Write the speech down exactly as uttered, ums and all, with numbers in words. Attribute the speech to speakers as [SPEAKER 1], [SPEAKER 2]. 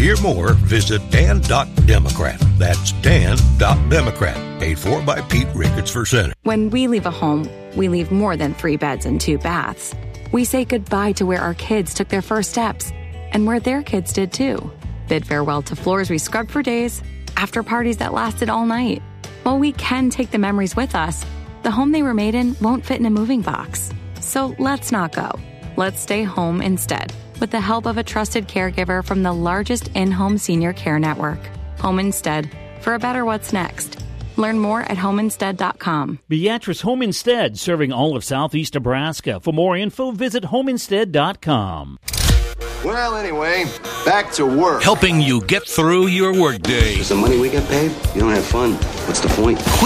[SPEAKER 1] hear more, visit dan dot democrat. That's dan dot democrat. Paid for by Pete Ricketts for Senate.
[SPEAKER 2] When we leave a home, we leave more than three beds and two baths. We say goodbye to where our kids took their first steps and where their kids did too. Bid farewell to floors we scrubbed for days, after parties that lasted all night. While we can take the memories with us, the home they were made in won't fit in a moving box. So let's not go. Let's stay home instead, with the help of a trusted caregiver from the largest in-home senior care network. Home Instead, for a better what's next. Learn more at home instead dot com.
[SPEAKER 3] Beatrice Home Instead, serving all of southeast Nebraska. For more info, visit home instead dot com.
[SPEAKER 4] Well, anyway, back to work.
[SPEAKER 1] Helping you get through your workday.
[SPEAKER 5] Because the money we get paid, you don't have fun. What's the point?